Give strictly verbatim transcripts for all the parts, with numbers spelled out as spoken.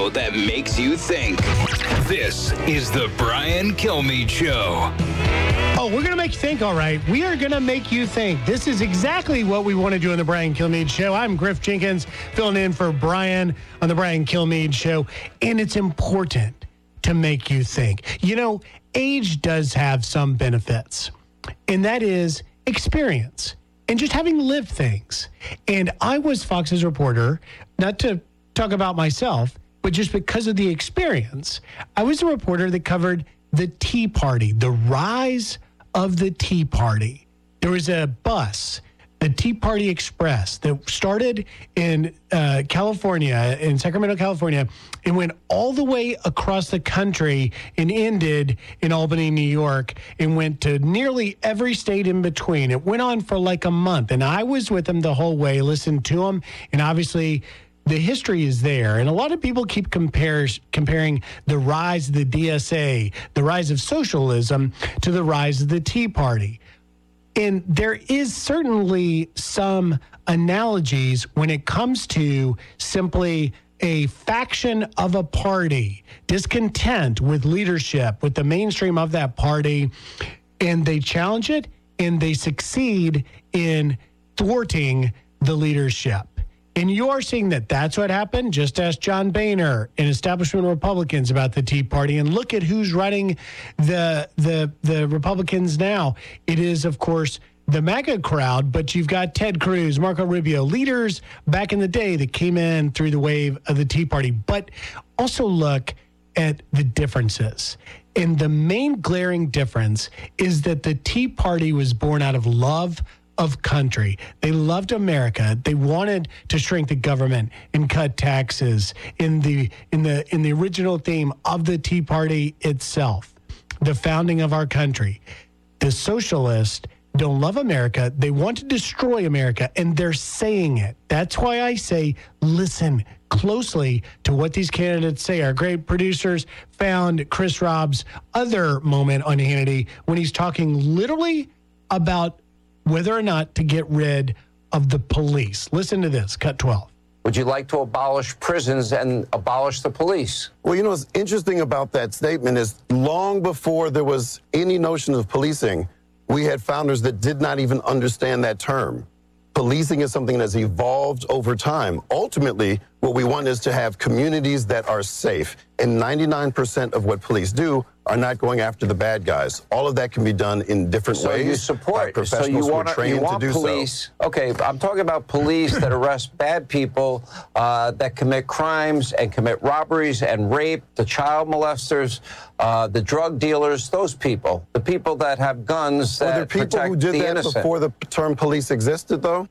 show that makes you think. This is the Brian Kilmeade Show. Oh, we're going to make you think, all right. We are going to make you think. This is exactly what we want to do on the Brian Kilmeade Show. I'm Griff Jenkins, filling in for Brian on the Brian Kilmeade Show. And it's important to make you think. You know, age does have some benefits, and that is experience and just having lived things. And I was Fox's reporter, not to talk about myself, but just because of the experience. I was a reporter that covered the Tea Party, the rise of the Tea Party. There was a bus, the Tea Party Express, that started in uh, California, in Sacramento, California, and went all the way across the country and ended in Albany, New York, and went to nearly every state in between. It went on for like a month, and I was with them the whole way, listened to them, and obviously the history is there. And a lot of people keep compares, comparing the rise of the D S A, the rise of socialism, to the rise of the Tea Party. And there is certainly some analogies when it comes to simply a faction of a party, discontent with leadership, with the mainstream of that party, and they challenge it and they succeed in thwarting the leadership. And you are seeing that that's what happened. Just ask John Boehner and establishment Republicans about the Tea Party, and look at who's running the the the Republicans now. It is, of course, the MAGA crowd, but you've got Ted Cruz, Marco Rubio, leaders back in the day that came in through the wave of the Tea Party. But also look at the differences. And the main glaring difference is that the Tea Party was born out of love of country. They loved America. They wanted to shrink the government and cut taxes in the in the in the original theme of the Tea Party itself, the founding of our country. The socialists don't love America. They want to destroy America, and they're saying it. That's why I say listen closely to what these candidates say. Our great producers found Chris Rob's other moment on Hannity when he's talking literally about whether or not to get rid of the police. Listen to this, cut twelve. Would you like to abolish prisons and abolish the police? Well, you know, what's interesting about that statement is long before there was any notion of policing, we had founders that did not even understand that term. Policing is something that's evolved over time. Ultimately, what we want is to have communities that are safe. And ninety-nine percent of what police do are not going after the bad guys. All of that can be done in different so ways. So you support, professionals so you who want, are trained you want to do police, so. Okay, I'm talking about police that arrest bad people, uh, that commit crimes and commit robberies and rape, the child molesters, uh, the drug dealers, those people, the people that have guns that Were there people protect who did the that innocent. before the term police existed, though?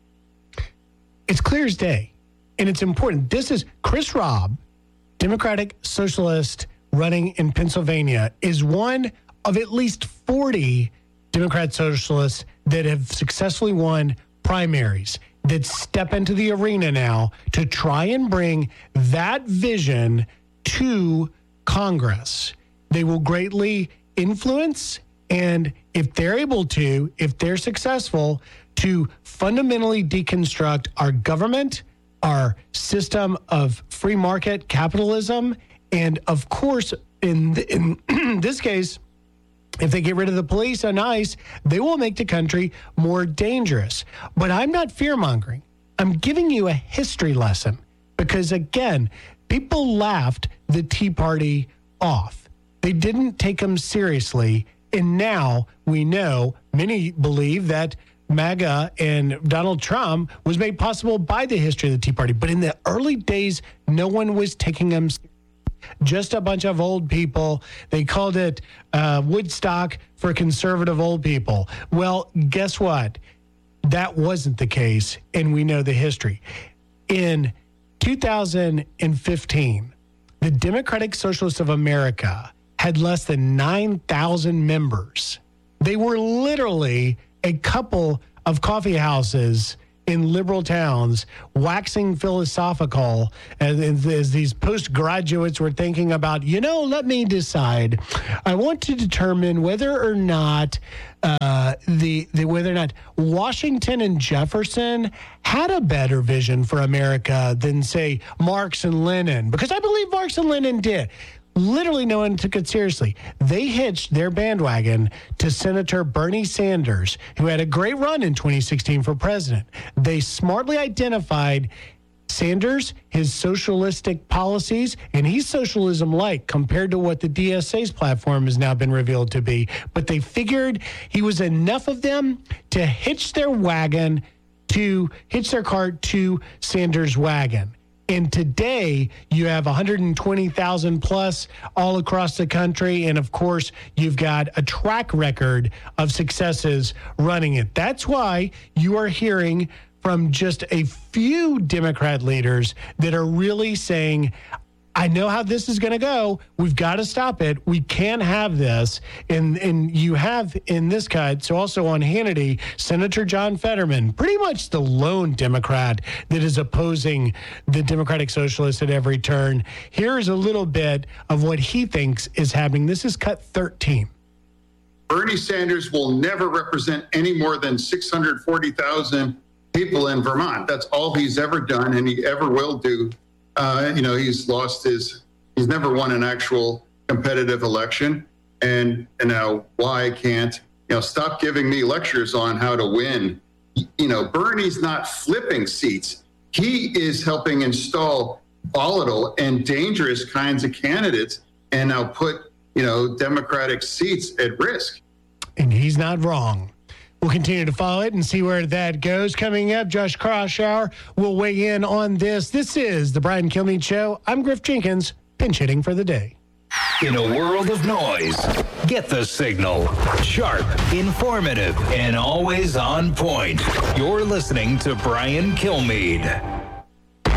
It's clear as day, and it's important. This is Chris Rob, Democratic Socialist running in Pennsylvania, is one of at least forty Democrat Socialists that have successfully won primaries, that step into the arena now to try and bring that vision to Congress. They will greatly influence, and if they're able to, if they're successful, to fundamentally deconstruct our government, our system of free market capitalism, and of course, in, the, in this case, if they get rid of the police and ICE, they will make the country more dangerous. But I'm not fear-mongering. I'm giving you a history lesson because, again, people laughed the Tea Party off. They didn't take them seriously, and now we know, many believe that MAGA and Donald Trump was made possible by the history of the Tea Party. But in the early days, no one was taking them seriously. Just a bunch of old people. They called it uh, Woodstock for conservative old people. Well, guess what? That wasn't the case, and we know the history. In two thousand fifteen, the Democratic Socialists of America had less than nine thousand members. They were literally a couple of coffee houses in liberal towns waxing philosophical as, as these postgraduates were thinking about, you know, let me decide. I want to determine whether or not uh, the the whether or not Washington and Jefferson had a better vision for America than, say, Marx and Lenin, because I believe Marx and Lenin did. Literally no one took it seriously. They hitched their bandwagon to Senator Bernie Sanders, who had a great run in twenty sixteen for president. They smartly identified Sanders, his socialistic policies, and he's socialism-like compared to what the D S A's platform has now been revealed to be. But they figured he was enough of them to hitch their wagon, to hitch their cart to Sanders' wagon. And today, you have one hundred twenty thousand plus all across the country. And of course, you've got a track record of successes running it. That's why you are hearing from just a few Democrat leaders that are really saying, I know how this is going to go. We've got to stop it. We can't have this. And and you have in this cut, so also on Hannity, Senator John Fetterman, pretty much the lone Democrat that is opposing the Democratic Socialists at every turn. Here's a little bit of what he thinks is happening. This is cut thirteen. Bernie Sanders will never represent any more than six hundred forty thousand people in Vermont. That's all he's ever done, and he ever will do. Uh, you know, he's lost his, he's never won an actual competitive election. And, and now why can't, you know, stop giving me lectures on how to win. You know, Bernie's not flipping seats. He is helping install volatile and dangerous kinds of candidates and now put, you know, Democratic seats at risk. And he's not wrong. We'll continue to follow it and see where that goes. Coming up, Josh Kraushaar will weigh in on this. This is the Brian Kilmeade Show. I'm Griff Jenkins, pinch hitting for the day. In a world of noise, get the signal. Sharp, informative, and always on point. You're listening to Brian Kilmeade.